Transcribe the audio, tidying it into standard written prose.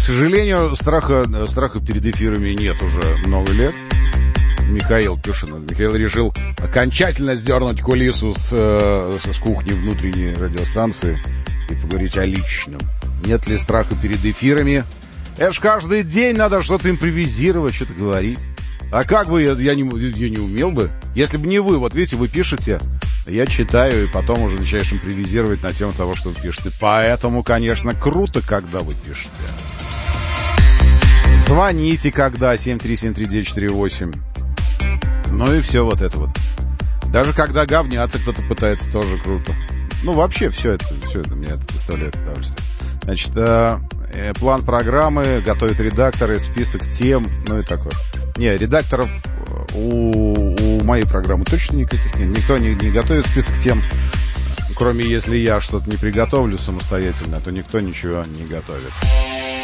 сожалению, страха перед эфирами нет уже много лет. Михаил пишет. Михаил решил окончательно сдернуть кулису с кухни внутренней радиостанции и поговорить о личном. Нет ли страха перед эфирами? Это ж каждый день надо что-то импровизировать, что-то говорить. А как бы я не умел бы? Если бы не вы, вот видите, вы пишете, я читаю, и потом уже начинаешь импровизировать на тему того, что вы пишете. Поэтому, конечно, круто, когда вы пишете. Звоните когда, 7373948. Ну и все вот это вот. Даже когда говняться кто-то пытается, тоже круто. Ну, вообще, все это мне это доставляет удовольствие. Значит, план программы, готовят редакторы, список тем, ну и такое. Не, редакторов у моей программы точно никаких нет. Никто не готовит список тем, кроме если я что-то не приготовлю самостоятельно, то никто ничего не готовит.